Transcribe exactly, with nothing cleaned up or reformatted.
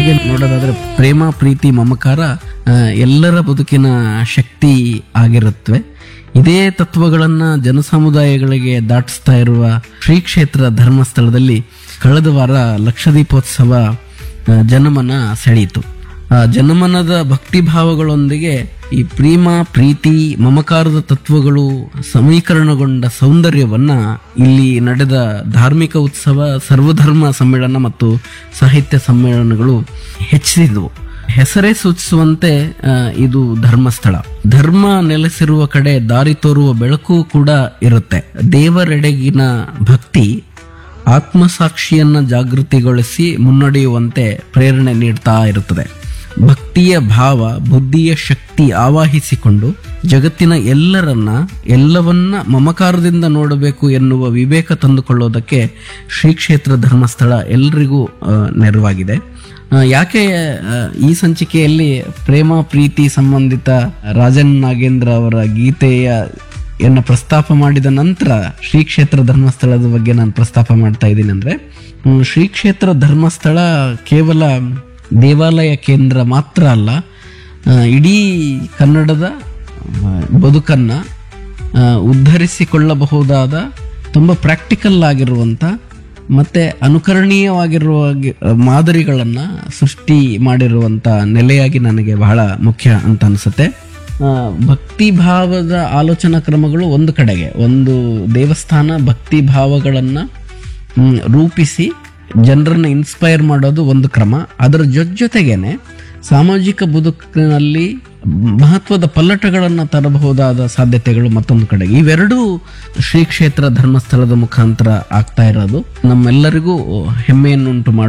ಹಾಗೆ ನೋಡೋದಾದ್ರೆ ಪ್ರೇಮ ಪ್ರೀತಿ ಮಮಕಾರ ಆ, ಎಲ್ಲರ ಬದುಕಿನ ಶಕ್ತಿ ಆಗಿರುತ್ತವೆ. ಇದೇ ತತ್ವಗಳನ್ನ ಜನಸಮುದಾಯಗಳಿಗೆ ದಾಟಿಸ್ತಾ ಇರುವ ಶ್ರೀ ಕ್ಷೇತ್ರ ಧರ್ಮಸ್ಥಳದಲ್ಲಿ ಕಳೆದ ವಾರ ಲಕ್ಷದೀಪೋತ್ಸವ ಆ, ಜನಮನ ಸೆಳೆಯಿತು. ಆ ಜನಮನದ ಭಕ್ತಿಭಾವಗಳೊಂದಿಗೆ ಈ ಪ್ರೇಮ ಪ್ರೀತಿ ಮಮಕಾರದ ತತ್ವಗಳು ಸಮೀಕರಣಗೊಂಡ ಸೌಂದರ್ಯವನ್ನ ಇಲ್ಲಿ ನಡೆದ ಧಾರ್ಮಿಕ ಉತ್ಸವ, ಸರ್ವಧರ್ಮ ಸಮ್ಮೇಳನ ಮತ್ತು ಸಾಹಿತ್ಯ ಸಮ್ಮೇಳನಗಳು ಹೆಚ್ಚಿಸಿದವು. ಹೆಸರೇ ಸೂಚಿಸುವಂತೆ ಆ, ಇದು ಧರ್ಮಸ್ಥಳ. ಧರ್ಮ ನೆಲೆಸಿರುವ ಕಡೆ ದಾರಿ ತೋರುವ ಬೆಳಕು ಕೂಡ ಇರುತ್ತೆ. ದೇವರೆಡೆಗಿನ ಭಕ್ತಿ ಆತ್ಮಸಾಕ್ಷಿಯನ್ನ ಜಾಗೃತಿಗೊಳಿಸಿ ಮುನ್ನಡೆಯುವಂತೆ ಪ್ರೇರಣೆ ನೀಡ್ತಾ ಇರುತ್ತದೆ. ಭಕ್ತಿಯ ಭಾವ ಬುದ್ಧಿಯ ಶಕ್ತಿ ಆವಾಹಿಸಿಕೊಂಡು ಜಗತ್ತಿನ ಎಲ್ಲರನ್ನ ಎಲ್ಲವನ್ನ ಮಮಕಾರದಿಂದ ನೋಡಬೇಕು ಎನ್ನುವ ವಿವೇಕ ತಂದುಕೊಳ್ಳೋದಕ್ಕೆ ಶ್ರೀ ಕ್ಷೇತ್ರ ಧರ್ಮಸ್ಥಳ ಎಲ್ರಿಗೂ ಆ, ನೆರವಾಗಿದೆ. ಆ, ಯಾಕೆ ಆ, ಈ ಸಂಚಿಕೆಯಲ್ಲಿ ಪ್ರೇಮ ಪ್ರೀತಿ ಸಂಬಂಧಿತ ರಾಜನ್ ನಾಗೇಂದ್ರ ಅವರ ಗೀತೆಯ ಎನ್ನ ಪ್ರಸ್ತಾಪ ಮಾಡಿದ ನಂತರ ಶ್ರೀ ಕ್ಷೇತ್ರ ಧರ್ಮಸ್ಥಳದ ಬಗ್ಗೆ ನಾನು ಪ್ರಸ್ತಾಪ ಮಾಡ್ತಾ ಇದ್ದೀನಿ ಅಂದ್ರೆ, ಹ್ಮ್, ಶ್ರೀ ಕ್ಷೇತ್ರ ಧರ್ಮಸ್ಥಳ ಕೇವಲ ದೇವಾಲಯ ಕೇಂದ್ರ ಮಾತ್ರ ಅಲ್ಲ, ಆ, ಇಡೀ ಕನ್ನಡದ ಆ, ಬದುಕನ್ನ ಆ, ಉದ್ಧರಿಸಿಕೊಳ್ಳಬಹುದಾದ ತುಂಬ ಪ್ರಾಕ್ಟಿಕಲ್ ಆಗಿರುವಂಥ ಮತ್ತೆ ಅನುಕರಣೀಯವಾಗಿರುವ ಮಾದರಿಗಳನ್ನು ಸೃಷ್ಟಿ ಮಾಡಿರುವಂಥ ನೆಲೆಯಾಗಿ ನನಗೆ ಬಹಳ ಮುಖ್ಯ ಅಂತ ಅನಿಸುತ್ತೆ. ಭಕ್ತಿ ಭಾವದ ಆಲೋಚನಾ ಕ್ರಮಗಳು ಒಂದು ಕಡೆಗೆ, ಒಂದು ದೇವಸ್ಥಾನ ಭಕ್ತಿ ಭಾವಗಳನ್ನು ರೂಪಿಸಿ ಜನರನ್ನ ಇನ್ಸ್ಪೈರ್ ಮಾಡೋದು ಒಂದು ಕ್ರಮ. ಅದರ ಜೊತೆ ಜೊತೆಗೇನೆ ಸಾಮಾಜಿಕ ಬದುಕಿನಲ್ಲಿ ಮಹತ್ವದ ಪಲ್ಲಟಗಳನ್ನು ತರಬಹುದಾದ ಸಾಧ್ಯತೆಗಳು ಮತ್ತೊಂದು ಕಡೆಗೆ. ಇವೆರಡೂ ಶ್ರೀ ಕ್ಷೇತ್ರ ಧರ್ಮಸ್ಥಳದ ಮುಖಾಂತರ ಆಗ್ತಾ ಇರೋದು ನಮ್ಮೆಲ್ಲರಿಗೂ ಹೆಮ್ಮೆಯನ್ನುಂಟು